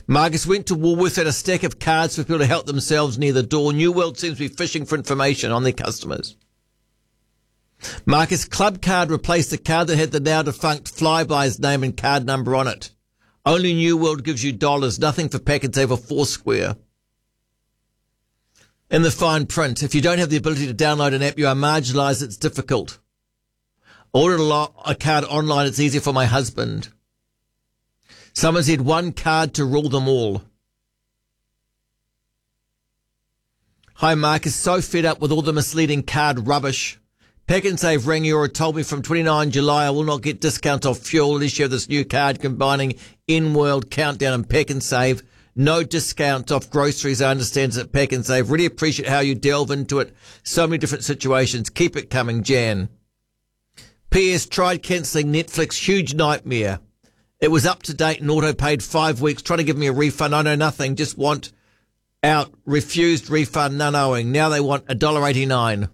Marcus went to Woolworths, had a stack of cards for people to help themselves near the door. New World seems to be fishing for information on their customers. Marcus, Club Card replaced the card that had the now defunct Flybuys name and card number on it. Only New World gives you dollars, nothing for Pak'nSave or Foursquare. In the fine print, if you don't have the ability to download an app, you are marginalised, it's difficult. Ordered a card online, it's easier for my husband. Someone said one card to rule them all. Hi Marcus, so fed up with all the misleading card rubbish. Pak'nSave rang you or told me from 29 July I will not get discount off fuel unless you have this new card combining in-world countdown and Pak'nSave. No discount off groceries, I understand, at Pak'nSave. Really appreciate how you delve into it. So many different situations. Keep it coming, Jan. P.S. Tried cancelling Netflix. Huge nightmare. It was up to date and auto-paid 5 weeks. Trying to give me a refund. I know nothing. Just want out. Refused refund. None owing. Now they want $1.89.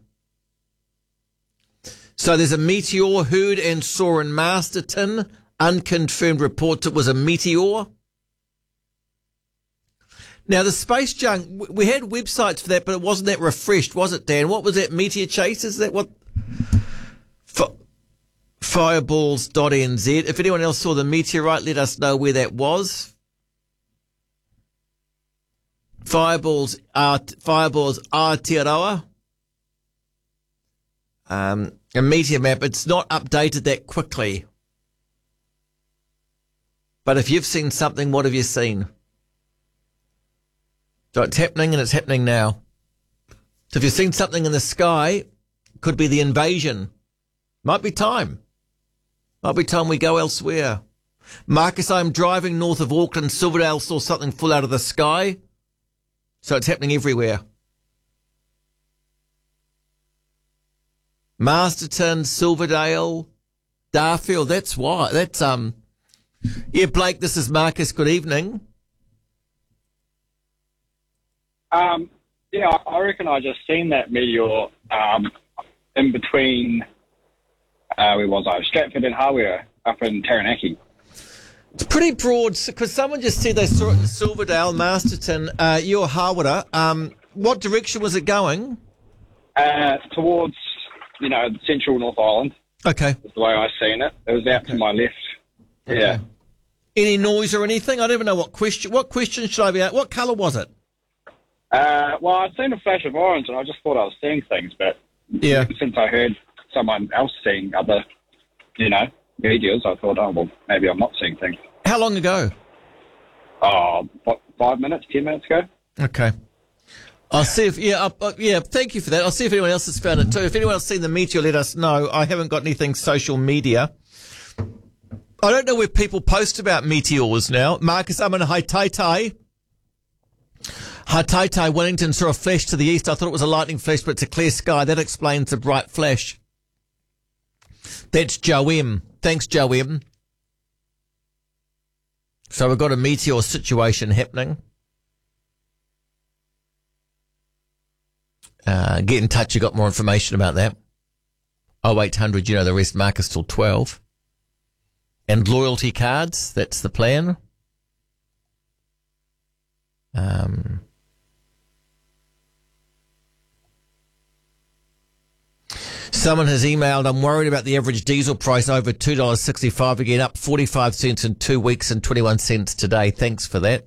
So there's a meteor heard and saw in Masterton. Unconfirmed reports it was a meteor. Now, the space junk, we had websites for that, but it wasn't that refreshed, was it, Dan? What was that, Meteor Chase? Is that what? Fireballs.nz. If anyone else saw the meteorite, let us know where that was. Fireballs Aotearoa. A meteor map. It's not updated that quickly. But if you've seen something, what have you seen? So it's happening and it's happening now. So if you've seen something in the sky, could be the invasion. Might be time. Might be time we go elsewhere. Marcus, I'm driving north of Auckland. Silverdale saw something fall out of the sky. So it's happening everywhere. Masterton, Silverdale, Darfield, that's why. That's, yeah, Blake, this is Marcus. Good evening. Yeah, I reckon I just seen that meteor in between, where was I? Stratford and Hawera up in Taranaki. It's pretty broad, because someone just said they saw it in Silverdale, Masterton, your Hawera. What direction was it going? Towards, central North Island. Okay. That's the way I seen it. It was out to my left. Okay. Yeah. Any noise or anything? I don't even know what question should I be at? What colour was it? Well, I'd seen a flash of orange and I just thought I was seeing things, but yeah, since I heard someone else seeing other, videos, I thought, oh, well, maybe I'm not seeing things. How long ago? Oh, what, 5 minutes, 10 minutes ago? Okay. I'll see if, thank you for that. I'll see if anyone else has found it too. If anyone else has seen the meteor, let us know. I haven't got anything social media. I don't know where people post about meteors now. Marcus, I'm in Haitaitai. Haitaitai, Wellington saw a flash to the east. I thought it was a lightning flash, but it's a clear sky. That explains the bright flash. That's Joe M. Thanks, Joe M. So we've got a meteor situation happening. Get in touch. You got more information about that. 0800, the rest. Marcus till 12. And loyalty cards. That's the plan. Someone has emailed, I'm worried about the average diesel price over $2.65 again, up 45 cents in 2 weeks and 21 cents today. Thanks for that.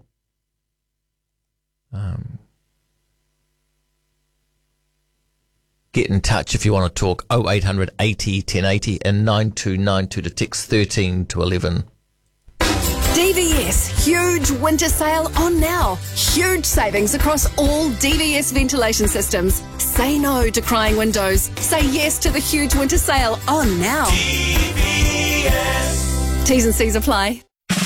Get in touch if you want to talk. 0800 80 1080 and 9292 to text 13 to 11. DVS huge winter sale on now. Huge savings across all DVS ventilation systems. Say no to crying windows. Say yes to the huge winter sale on now. DVS. T's and C's apply.